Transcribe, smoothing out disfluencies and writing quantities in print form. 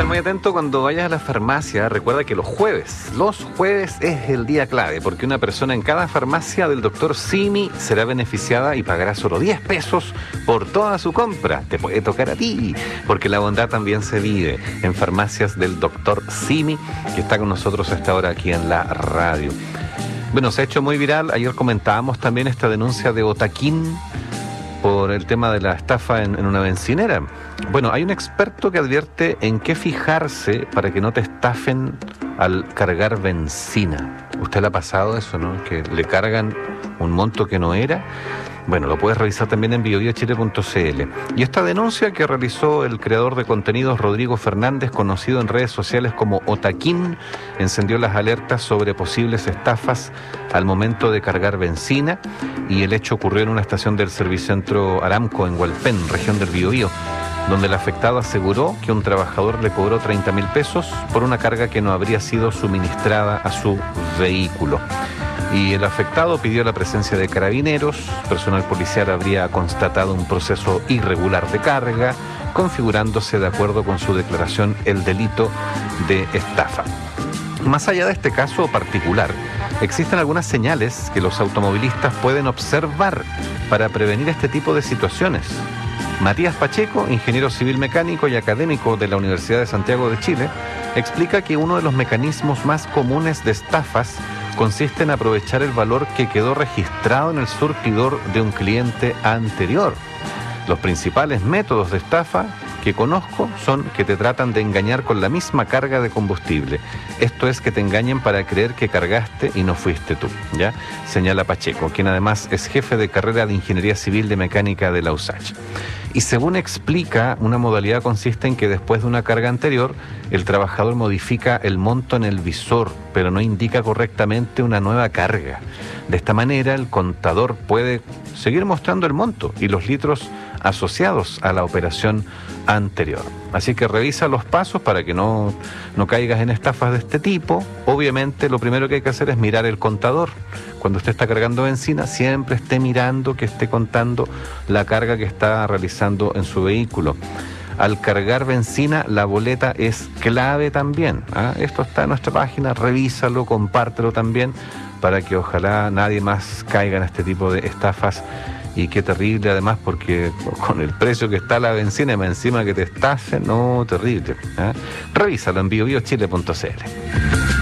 muy atento cuando vayas a la farmacia. Recuerda que los jueves es el día clave, porque una persona en cada farmacia del Dr. Simi será beneficiada y pagará solo 10 pesos por toda su compra. Te puede tocar a ti, porque la bondad también se vive en farmacias del Dr. Simi, que está con nosotros a esta hora aquí en la radio. Bueno, se ha hecho muy viral. Ayer comentábamos también esta denuncia de Otaquín por el tema de la estafa en una bencinera. Bueno, hay un experto que advierte en qué fijarse para que no te estafen al cargar benzina. ¿Usted le ha pasado eso, no? Que le cargan un monto que no era. Bueno, lo puedes revisar también en biobiochile.cl. Y esta denuncia que realizó el creador de contenidos Rodrigo Fernández, conocido en redes sociales como Otaquín, encendió las alertas sobre posibles estafas al momento de cargar benzina, y el hecho ocurrió en una estación del Servicentro Aramco en Hualpén, región del Biobío, donde el afectado aseguró que un trabajador le cobró 30.000 pesos por una carga que no habría sido suministrada a su vehículo. Y el afectado pidió la presencia de carabineros. Personal policial habría constatado un proceso irregular de carga, configurándose de acuerdo con su declaración el delito de estafa. Más allá de este caso particular, existen algunas señales que los automovilistas pueden observar para prevenir este tipo de situaciones. Matías Pacheco, ingeniero civil mecánico y académico de la Universidad de Santiago de Chile, explica que uno de los mecanismos más comunes de estafas consiste en aprovechar el valor que quedó registrado en el surtidor de un cliente anterior. Los principales métodos de estafa que conozco son que te tratan de engañar con la misma carga de combustible. Esto es, que te engañen para creer que cargaste y no fuiste tú, ¿ya? Señala Pacheco, quien además es jefe de carrera de Ingeniería Civil de Mecánica de la USACH. Y según explica, una modalidad consiste en que después de una carga anterior, el trabajador modifica el monto en el visor, pero no indica correctamente una nueva carga. De esta manera, el contador puede seguir mostrando el monto y los litros asociados a la operación anterior. Así que revisa los pasos para que no caigas en estafas de este tipo. Obviamente, lo primero que hay que hacer es mirar el contador. Cuando usted está cargando benzina, siempre esté mirando que esté contando la carga que está realizando en su vehículo. Al cargar benzina, la boleta es clave también, ¿ah? Esto está en nuestra página, revísalo, compártelo también, para que ojalá nadie más caiga en este tipo de estafas. Y qué terrible además, porque con el precio que está la benzina, más encima que te estafen, no, terrible, ¿eh? Revísalo en biobiochile.cl.